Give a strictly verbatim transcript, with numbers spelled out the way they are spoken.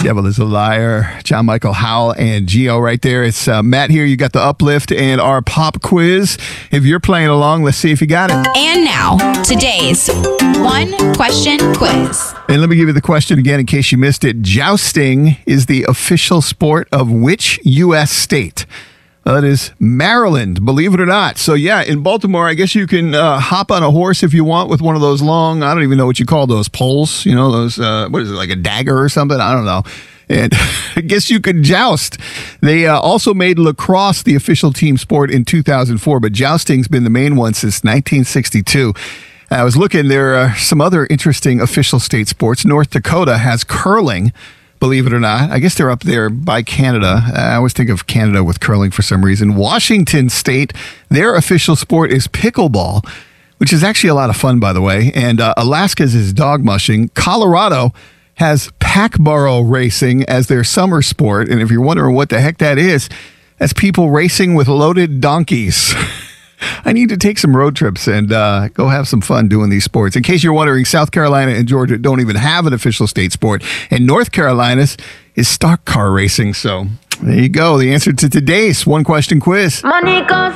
Devil is a Liar. John Michael Howell and Gio right there. It's uh, Matt here. You got the uplift and our pop quiz. If you're playing along, let's see if you got it. And now, today's one question quiz. And let me give you the question again in case you missed it. Jousting is the official sport of which U S state? Well, it is Maryland, believe it or not. So, yeah, in Baltimore, I guess you can uh, hop on a horse if you want with one of those long, I don't even know what you call those poles, you know, those, uh, what is it, like a dagger or something? I don't know. And I guess you could joust. They uh, also made lacrosse the official team sport in two thousand four, but jousting's been the main one since nineteen sixty-two. I was looking, there are some other interesting official state sports. North Dakota has curling. Believe it or not. I guess they're up there by Canada. I always think of Canada with curling for some reason. Washington State, their official sport is pickleball, which is actually a lot of fun, by the way. And uh, Alaska's is dog mushing. Colorado has pack burro racing as their summer sport. And if you're wondering what the heck that is, that's people racing with loaded donkeys. I need to take some road trips and uh, go have some fun doing these sports. In case you're wondering, South Carolina and Georgia don't even have an official state sport. And North Carolina's is stock car racing. So there you go. The answer to today's one question quiz. Money goes